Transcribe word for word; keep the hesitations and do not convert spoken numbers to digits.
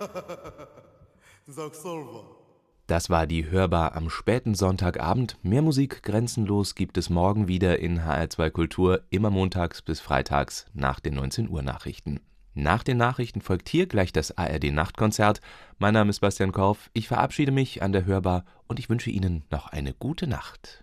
Sag Solva. Das war die Hörbar am späten Sonntagabend. Mehr Musik grenzenlos gibt es morgen wieder in H R zwei Kultur, immer montags bis freitags nach den neunzehn Uhr Nachrichten. Nach den Nachrichten folgt hier gleich das A R D-Nachtkonzert. Mein Name ist Bastian Korf, ich verabschiede mich an der Hörbar und ich wünsche Ihnen noch eine gute Nacht.